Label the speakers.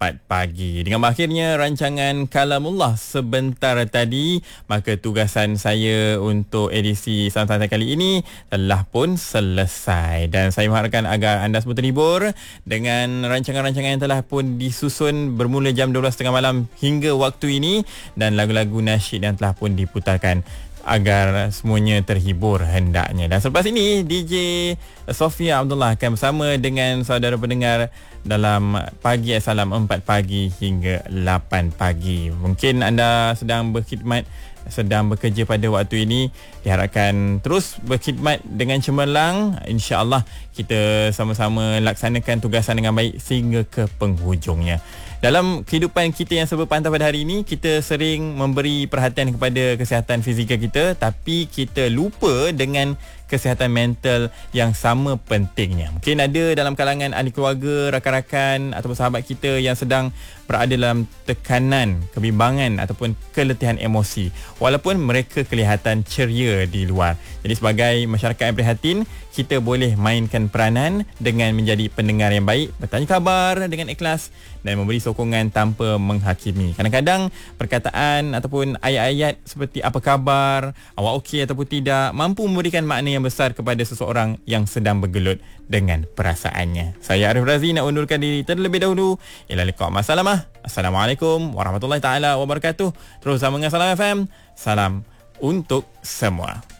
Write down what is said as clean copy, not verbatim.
Speaker 1: 4 pagi. Dengan berakhirnya rancangan Kalamullah sebentar tadi, maka tugasan saya untuk edisi Salam Santai kali ini telah pun selesai. Dan saya mengharapkan agar anda semua terhibur dengan rancangan-rancangan yang telah pun disusun bermula jam 12.30 malam hingga waktu ini, dan lagu-lagu nasyid yang telah pun diputarkan agar semuanya terhibur hendaknya. Dan selepas ini DJ Sofia Abdullah akan bersama dengan saudara pendengar dalam Pagi Salam 4 pagi hingga 8 pagi. Mungkin anda sedang berkhidmat, sedang bekerja pada waktu ini, diharapkan terus berkhidmat dengan cemerlang. InsyaAllah kita sama-sama laksanakan tugasan dengan baik sehingga ke penghujungnya. Dalam kehidupan kita yang serba pantau pada hari ini, kita sering memberi perhatian kepada kesihatan fizikal kita, tapi kita lupa dengan kesihatan mental yang sama pentingnya. Mungkin ada dalam kalangan ahli keluarga, rakan-rakan ataupun sahabat kita yang sedang berada dalam tekanan, kebimbangan ataupun keletihan emosi, walaupun mereka kelihatan ceria di luar. Jadi sebagai masyarakat yang prihatin, kita boleh mainkan peranan dengan menjadi pendengar yang baik, bertanya khabar dengan ikhlas dan memberi sokongan tanpa menghakimi. Kadang-kadang perkataan ataupun ayat-ayat seperti apa khabar, awak okey ataupun tidak, mampu memberikan makna yang besar kepada seseorang yang sedang bergelut dengan perasaannya. Saya Arif Razi nak undurkan diri terlebih dahulu. Ila liqa' masalamah. Assalamualaikum warahmatullahi taala wabarakatuh. Terus bersama dengan Salam FM. Salam untuk semua.